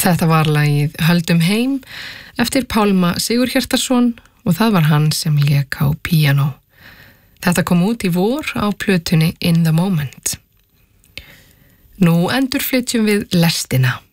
Þetta var lagið Höldum heim eftir Pálma Sigurhjartarson og það var hann sem lék á píanó. Þetta kom út í vor á plötunni In the Moment. Nú endurflytjum við lestina.